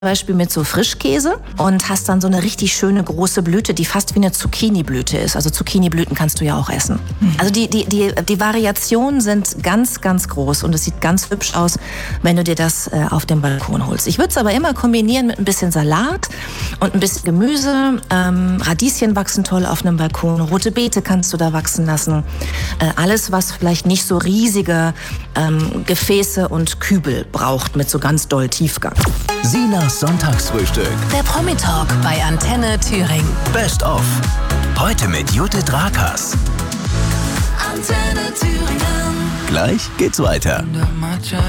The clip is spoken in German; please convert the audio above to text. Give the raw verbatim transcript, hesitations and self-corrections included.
Beispiel mit so Frischkäse und hast dann so eine richtig schöne große Blüte, die fast wie eine Zucchini-Blüte ist. Also Zucchini-Blüten kannst du ja auch essen. Mhm. Also die, die, die, die Variationen sind ganz, ganz groß und es sieht ganz hübsch aus, wenn du dir das äh, auf dem Balkon holst. Ich würde es aber immer kombinieren mit ein bisschen Salat und ein bisschen Gemüse. Ähm, Radieschen wachsen toll auf einem Balkon, rote Beete kannst du da wachsen lassen. Äh, alles, was vielleicht nicht so riesige ähm, Gefäße und Kübel braucht mit so ganz doll Tiefgang. Sinas Sonntagsfrühstück. Der Promi-Talk bei Antenne Thüringen. Best of. Heute mit Judith Rakers. Antenne Thüringen. Gleich geht's weiter.